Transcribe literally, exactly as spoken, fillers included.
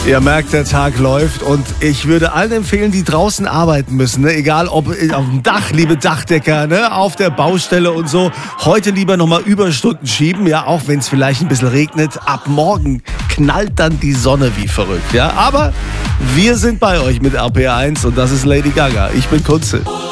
Ihr merkt, der Tag läuft und ich würde allen empfehlen, die draußen arbeiten müssen, ne? Egal ob auf dem Dach, liebe Dachdecker, ne? Auf der Baustelle und so. Heute lieber nochmal Überstunden schieben, ja, auch wenn es vielleicht ein bisschen regnet. Ab morgen knallt dann die Sonne wie verrückt, ja. Aber wir sind bei euch mit R P R eins und das ist Lady Gaga. Ich bin Kunze.